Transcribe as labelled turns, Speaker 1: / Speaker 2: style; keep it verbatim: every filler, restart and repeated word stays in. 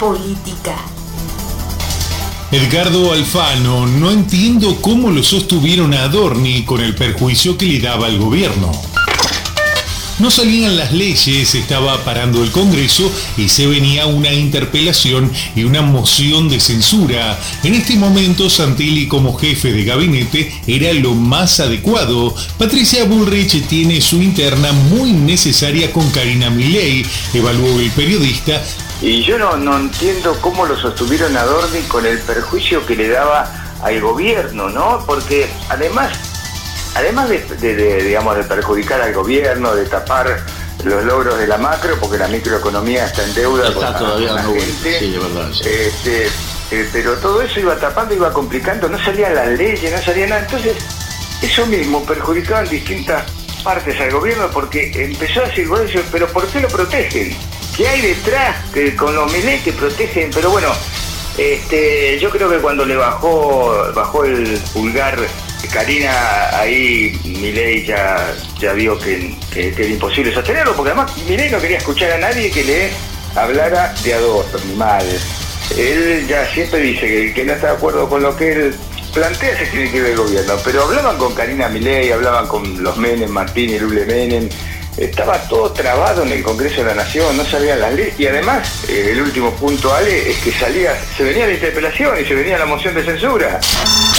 Speaker 1: política.
Speaker 2: Edgardo Alfano: no entiendo cómo lo sostuvieron a Adorni con el perjuicio que le daba al gobierno. No salían las leyes, estaba parando el Congreso y se venía una interpelación y una moción de censura. En este momento Santilli como jefe de gabinete era lo más adecuado. Patricia Bullrich tiene su interna muy necesaria con Karina Milei, evaluó el periodista.
Speaker 3: Y yo no, no entiendo cómo lo sostuvieron a Adorni con el perjuicio que le daba al gobierno, ¿no? Porque además... Además de, de, de, digamos, de perjudicar al gobierno, de tapar los logros de la macro, porque la microeconomía está en deuda
Speaker 4: está
Speaker 3: con,
Speaker 4: todavía
Speaker 3: la, con la gente,
Speaker 4: sí, de verdad, sí.
Speaker 3: este, eh, pero todo eso iba tapando, iba complicando, no salían las leyes, no salía nada. Entonces, eso mismo perjudicaba en distintas partes al gobierno, porque empezó a decir, bueno, pero ¿por qué lo protegen? ¿Qué hay detrás que, con los Milei que protegen? Pero bueno, este, yo creo que cuando le bajó, bajó el pulgar Karina, ahí Milei ya, ya vio que, que, que era imposible sostenerlo, porque además Milei no quería escuchar a nadie que le hablara de Adorni mal. Él ya siempre dice que, que no está de acuerdo con lo que él plantea, se tiene que ver el gobierno, pero hablaban con Karina Milei, hablaban con los Menem, Martín y Lule Menem, estaba todo trabado en el Congreso de la Nación, no salían las leyes, y además, eh, el último punto, Ale, es que salía, se venía la interpelación y se venía la moción de censura.